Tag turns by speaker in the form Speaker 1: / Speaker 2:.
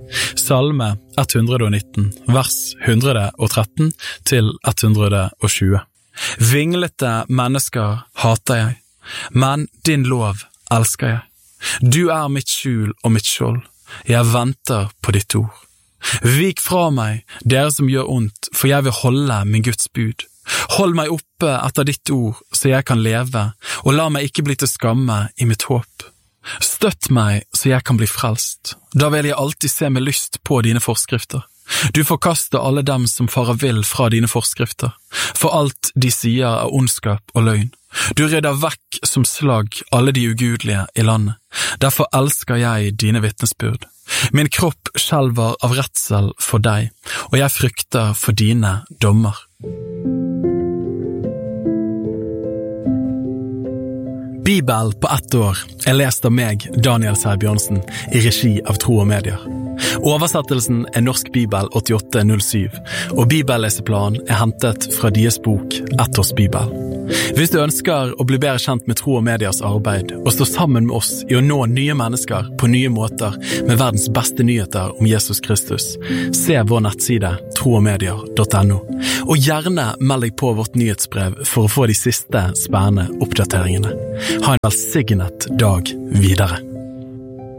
Speaker 1: Salme 119, vers 113 til 120. Vinglete mennesker hater jeg, men din lov elsker jeg. Du mitt skjul og mitt skjold, jeg venter på ditt ord. Vik fra meg, dere som gjør ondt, for jeg vil holde min Guds bud. Hold meg oppe etter ditt ord, så jeg kan leve, og la meg ikke bli til skamme i mitt håp. Støtt meg, så jeg kan bli frelst. Da vil jeg alltid se med lyst på dine forskrifter. Du forkaster alle dem som farer vill fra dine forskrifter, for alt de sier ondskap og løgn. Du rydder vekk som slag alle de ugudelige i landet. Derfor elsker jeg dine vitnesbyrd. Min kropp skjelver av redsel for deg, og jeg frykter for dine dommer. Bibel på 1 år lest av meg, Daniel Sæbjørnsen, i regi av Tro og Medier. Oversettelsen Norsk Bibel 8807, og bibelleseplanen hentet fra deres bok 1 års Bibel. Hvis du ønsker å bli bedre kjent med Tro og Mediers arbeid, og stå sammen med oss i å nå nye mennesker på nye måter med verdens beste nyheter om Jesus Kristus, se vår nettside troogmedier.no, og gjerne meld deg på vårt nyhetsbrev for å få de siste spennende oppdateringene. Ha en velsignet dag videre.